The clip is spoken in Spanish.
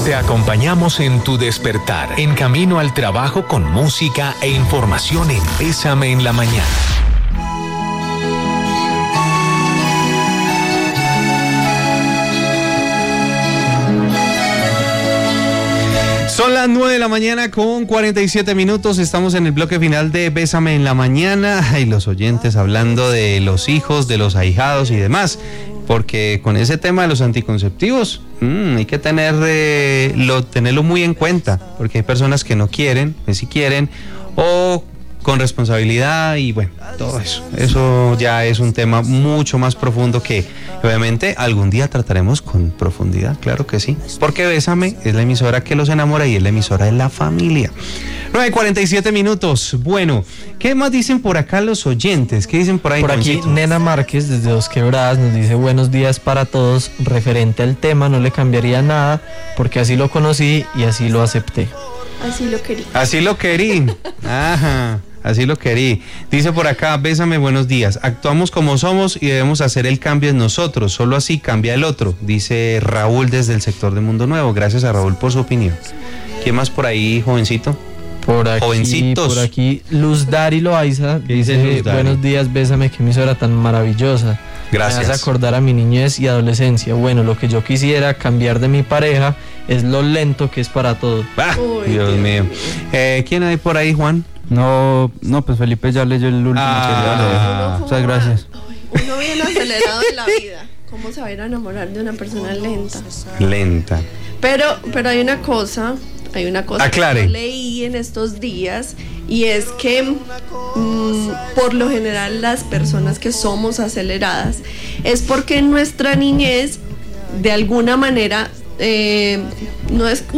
Te acompañamos en tu despertar, en camino al trabajo con música e información en Bésame en la Mañana. Son las 9 de la mañana con 47 minutos. Estamos en el bloque final de Bésame en la Mañana. Y los oyentes hablando de los hijos, de los ahijados y demás. Porque con ese tema de los anticonceptivos hay que tenerlo muy en cuenta. Porque hay personas que no quieren, que sí quieren, o con responsabilidad y bueno, todo eso. Eso ya es un tema mucho más profundo que obviamente algún día trataremos con profundidad, claro que sí. Porque Bésame es la emisora que los enamora y es la emisora de la familia. 9:47 minutos. Bueno, ¿qué más dicen por acá los oyentes? ¿Qué dicen por ahí? Por aquí, Nena Márquez, desde Dos Quebradas, nos dice: buenos días para todos. Referente al tema, no le cambiaría nada, porque así lo conocí y así lo acepté. Así lo querí. Así lo querí. Ajá. Así lo querí. Dice por acá: Bésame, buenos días. Actuamos como somos y debemos hacer el cambio en nosotros. Solo así cambia el otro. Dice Raúl desde el sector de Mundo Nuevo. Gracias a Raúl por su opinión. ¿Quién más por ahí, jovencito? Por aquí, jovencitos. Por aquí, Luz Dari Loaiza dice: Luz Dari? buenos días, Bésame, qué emisora tan maravillosa. Gracias. Me hace acordar a mi niñez y adolescencia. Bueno, lo que yo quisiera cambiar de mi pareja es lo lento que es para todo. Dios mío. ¿Quién hay por ahí, Juan? No, pues Felipe ya leyó el último que muchas gracias. Uno bien acelerado de la vida. ¿Cómo se va a ir a enamorar de una persona lenta? Lenta. Pero hay una cosa Aclare. que yo leí en estos días, y es que por lo general las personas que somos aceleradas es porque en nuestra niñez de alguna manera no es